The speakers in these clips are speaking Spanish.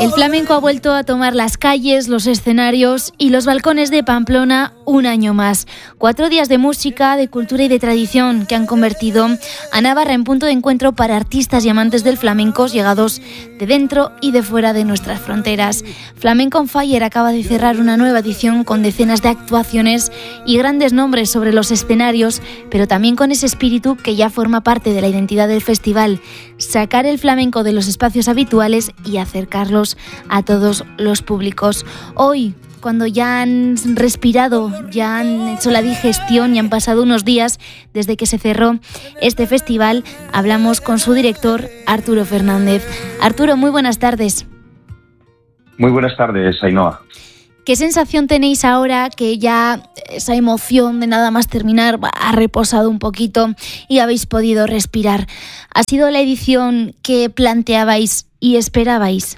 El flamenco ha vuelto a tomar las calles, los escenarios y los balcones de Pamplona un año más. 4 días de música, de cultura y de tradición que han convertido a Navarra en punto de encuentro para artistas y amantes del flamenco llegados de dentro y de fuera de nuestras fronteras. Flamenco on Fire acaba de cerrar una nueva edición con decenas de actuaciones y grandes nombres sobre los escenarios, pero también con ese espíritu que ya forma parte de la identidad del festival: sacar el flamenco de los espacios habituales y acercarlos a todos los públicos. Hoy, cuando ya han respirado, ya han hecho la digestión y han pasado unos días desde que se cerró este festival, hablamos con su director, Arturo Fernández. Arturo, muy buenas tardes. Muy buenas tardes, Ainhoa. ¿Qué sensación tenéis ahora que ya esa emoción de nada más terminar ha reposado un poquito y habéis podido respirar? ¿Ha sido la edición que planteabais y esperabais?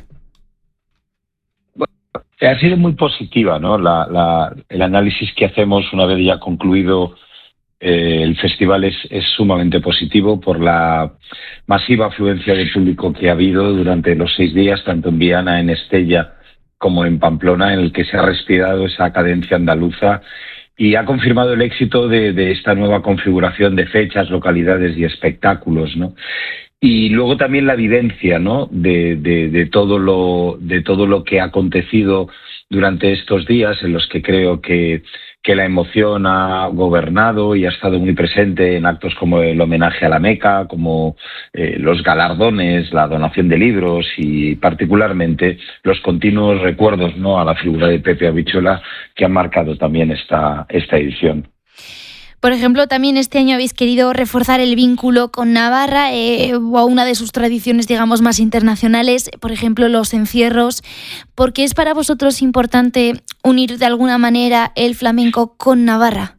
Ha sido muy positiva, ¿no? El análisis que hacemos una vez ya concluido el festival es sumamente positivo por la masiva afluencia de público que ha habido durante los 6 días, tanto en Viana, en Estella como en Pamplona, en el que se ha respirado esa cadencia andaluza y ha confirmado el éxito de esta nueva configuración de fechas, localidades y espectáculos, ¿no? Y luego también la vivencia, ¿no?, de todo lo que ha acontecido durante estos días, en los que creo que la emoción ha gobernado y ha estado muy presente en actos como el homenaje a la Meca, como los galardones, la donación de libros y particularmente los continuos recuerdos, ¿no?, a la figura de Pepe Habichuela, que han marcado también esta edición. Por ejemplo, también este año habéis querido reforzar el vínculo con Navarra o a una de sus tradiciones, digamos, más internacionales, por ejemplo, los encierros. ¿Por qué es para vosotros importante unir de alguna manera el flamenco con Navarra?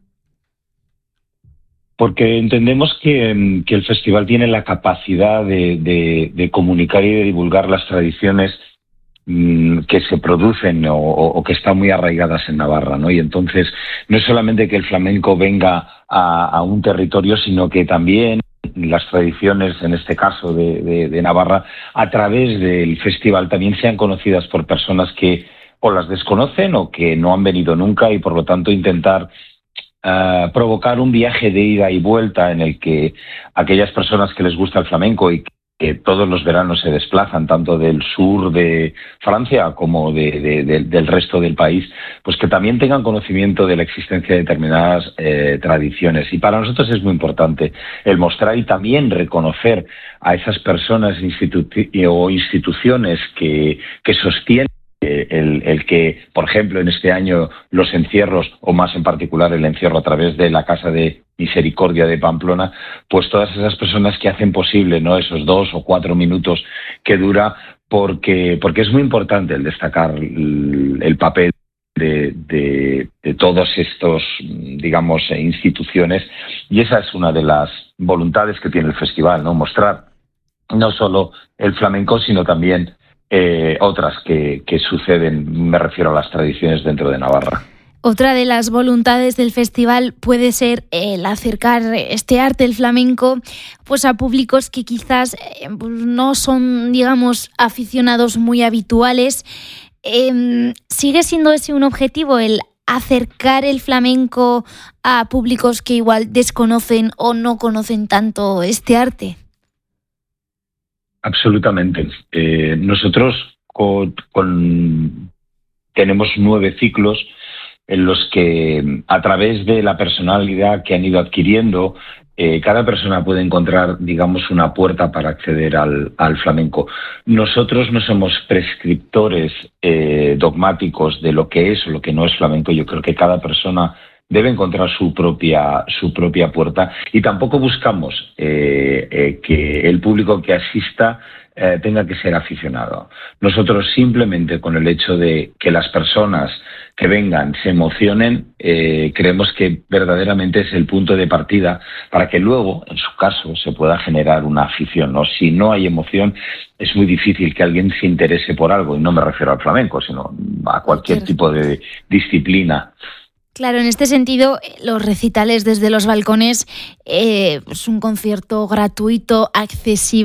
Porque entendemos que el festival tiene la capacidad de comunicar y de divulgar las tradiciones que se producen o que están muy arraigadas en Navarra, ¿no? Y entonces no es solamente que el flamenco venga a un territorio, sino que también las tradiciones, en este caso de Navarra, a través del festival también sean conocidas por personas que o las desconocen o que no han venido nunca, y por lo tanto intentar provocar un viaje de ida y vuelta en el que aquellas personas que les gusta el flamenco y que todos los veranos se desplazan tanto del sur de Francia como del resto del país, pues que también tengan conocimiento de la existencia de determinadas tradiciones. Y para nosotros es muy importante el mostrar y también reconocer a esas personas o instituciones que sostienen el que, por ejemplo, en este año los encierros, o más en particular el encierro a través de la Casa de Misericordia de Pamplona, pues todas esas personas que hacen posible, ¿no?, esos 2 o 4 minutos que dura, porque es muy importante el destacar el papel de todos estos, digamos, instituciones, y esa es una de las voluntades que tiene el festival, ¿no?, mostrar no solo el flamenco, sino también otras que suceden, me refiero a las tradiciones dentro de Navarra. Otra de las voluntades del festival puede ser el acercar este arte, el flamenco, pues a públicos que quizás no son, digamos, aficionados muy habituales. ¿Sigue siendo ese un objetivo, el acercar el flamenco a públicos que igual desconocen o no conocen tanto este arte? Absolutamente. Nosotros tenemos 9 ciclos en los que, a través de la personalidad que han ido adquiriendo, cada persona puede encontrar, digamos, una puerta para acceder al flamenco. Nosotros no somos prescriptores dogmáticos de lo que es o lo que no es flamenco. Yo creo que cada persona debe encontrar su propia puerta, y tampoco buscamos que el público que asista tenga que ser aficionado. Nosotros simplemente con el hecho de que las personas que vengan se emocionen, creemos que verdaderamente es el punto de partida para que luego, en su caso, se pueda generar una afición, ¿no? Si no hay emoción, es muy difícil que alguien se interese por algo, y no me refiero al flamenco, sino a cualquier tipo de disciplina. Claro, en este sentido, los recitales desde los balcones es un concierto gratuito, accesible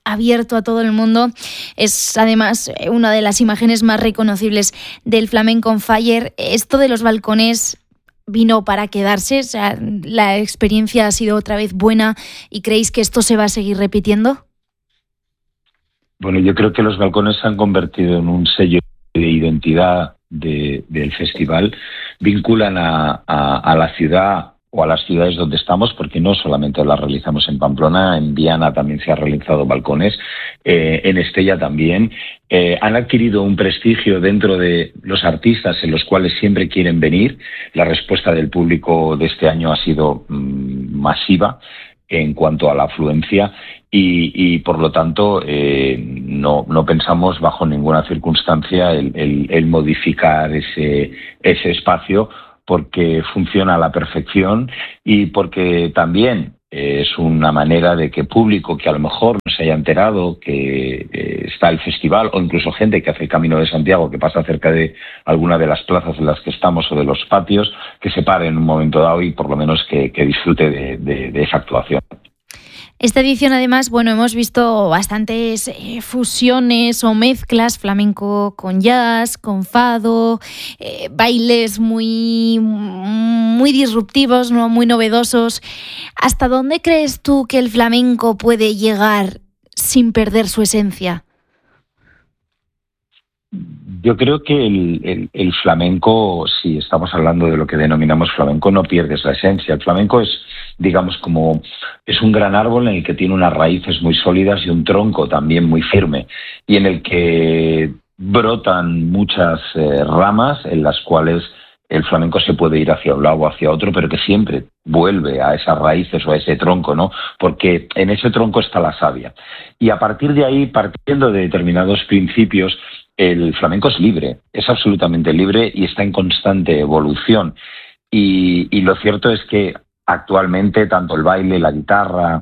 abierto a todo el mundo. Es además una de las imágenes más reconocibles del Flamenco on Fire. Esto de los balcones vino para quedarse, o sea, la experiencia ha sido otra vez buena, ¿y creéis que esto se va a seguir repitiendo? Bueno, yo creo que los balcones se han convertido en un sello de identidad del festival. Vinculan a la ciudad o a las ciudades donde estamos, porque no solamente las realizamos en Pamplona, en Viana también se han realizado balcones, en Estella también. Han adquirido un prestigio dentro de los artistas en los cuales siempre quieren venir. La respuesta del público de este año ha sido masiva en cuanto a la afluencia y por lo tanto no pensamos bajo ninguna circunstancia el modificar ese espacio, porque funciona a la perfección y porque también es una manera de que público que a lo mejor no se haya enterado que está el festival, o incluso gente que hace el Camino de Santiago, que pasa cerca de alguna de las plazas en las que estamos o de los patios, que se pare en un momento dado y por lo menos que disfrute de esa actuación. Esta edición, además, bueno, hemos visto bastantes fusiones o mezclas, flamenco con jazz, con fado, bailes muy disruptivos, ¿no? Muy novedosos. ¿Hasta dónde crees tú que el flamenco puede llegar sin perder su esencia? Yo creo que el flamenco, si estamos hablando de lo que denominamos flamenco, no pierdes la esencia. El flamenco es, digamos, es un gran árbol en el que tiene unas raíces muy sólidas y un tronco también muy firme, y en el que brotan muchas ramas en las cuales el flamenco se puede ir hacia un lado o hacia otro, pero que siempre vuelve a esas raíces o a ese tronco, ¿no? Porque en ese tronco está la savia. Y a partir de ahí, partiendo de determinados principios, el flamenco es libre, es absolutamente libre y está en constante evolución. Y lo cierto es que actualmente tanto el baile, la guitarra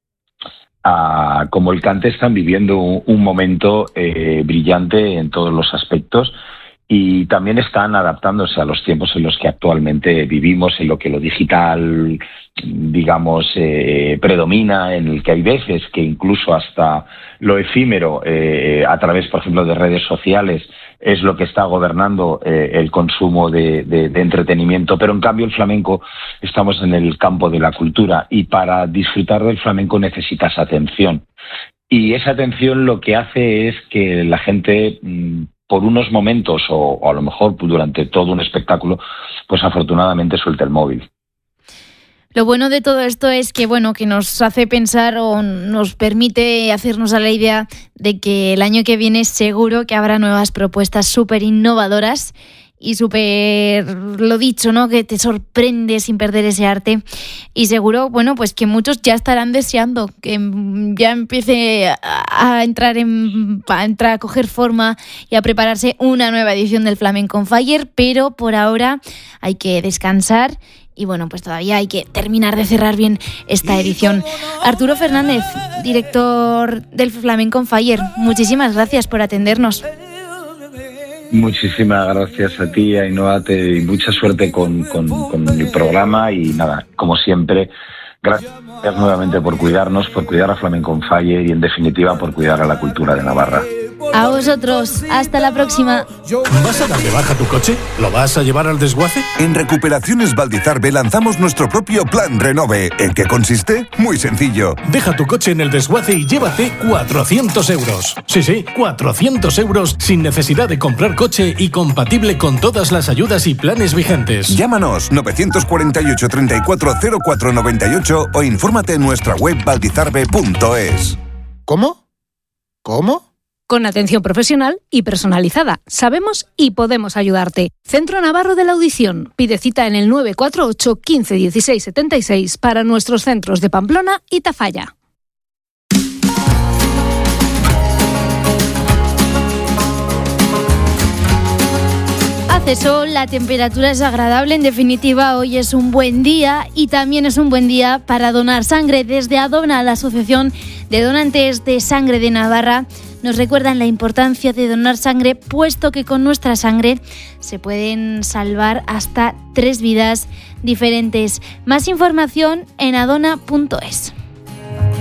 como el cante están viviendo un momento brillante en todos los aspectos, y también están adaptándose a los tiempos en los que actualmente vivimos, en lo que lo digital, digamos, predomina, en el que hay veces que incluso hasta lo efímero, a través, por ejemplo, de redes sociales, es lo que está gobernando el consumo de entretenimiento. Pero en cambio el flamenco, estamos en el campo de la cultura, y para disfrutar del flamenco necesitas atención. Y esa atención lo que hace es que la gente, por unos momentos o a lo mejor durante todo un espectáculo, pues afortunadamente suelta el móvil. Lo bueno de todo esto es que, bueno, que nos hace pensar o nos permite hacernos a la idea de que el año que viene seguro que habrá nuevas propuestas súper innovadoras y súper, lo dicho, ¿no? Que te sorprende sin perder ese arte. Y seguro, bueno, pues que muchos ya estarán deseando que ya empiece a entrar a coger forma y a prepararse una nueva edición del Flamenco on Fire, pero por ahora hay que descansar. Y bueno, pues todavía hay que terminar de cerrar bien esta edición. Arturo Fernández, director del Flamenco on Fire, muchísimas gracias por atendernos. Muchísimas gracias a ti, Ainhoa, y mucha suerte con el programa. Y nada, como siempre, gracias nuevamente por cuidarnos, por cuidar a Flamenco on Fire y, en definitiva, por cuidar a la cultura de Navarra. A vosotros, hasta la próxima. ¿Vas a dar de baja tu coche? ¿Lo vas a llevar al desguace? En Recuperaciones Valdizarbe lanzamos nuestro propio Plan Renove. ¿En qué consiste? Muy sencillo. Deja tu coche en el desguace y llévate 400 euros. Sí, 400 euros sin necesidad de comprar coche y compatible con todas las ayudas y planes vigentes. Llámanos 948 34 04 98 o infórmate en nuestra web valdizarbe.es. ¿Cómo? Con atención profesional y personalizada. Sabemos y podemos ayudarte. Centro Navarro de la Audición. Pide cita en el 948 15 16 76 para nuestros centros de Pamplona y Tafalla. Hace sol, la temperatura es agradable, en definitiva hoy es un buen día, y también es un buen día para donar sangre. Desde Adona, la Asociación de Donantes de Sangre de Navarra, nos recuerdan la importancia de donar sangre, puesto que con nuestra sangre se pueden salvar hasta 3 vidas diferentes. Más información en adona.es.